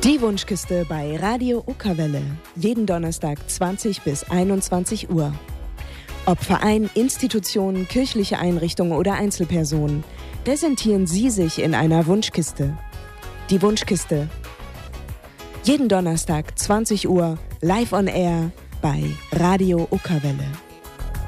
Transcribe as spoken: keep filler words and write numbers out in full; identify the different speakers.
Speaker 1: Die Wunschkiste bei Radio Okerwelle. Jeden Donnerstag zwanzig bis einundzwanzig Uhr. Ob Verein, Institutionen, kirchliche Einrichtungen oder Einzelpersonen, präsentieren Sie sich in einer Wunschkiste. Die Wunschkiste. Jeden Donnerstag zwanzig Uhr live on air bei Radio Okerwelle.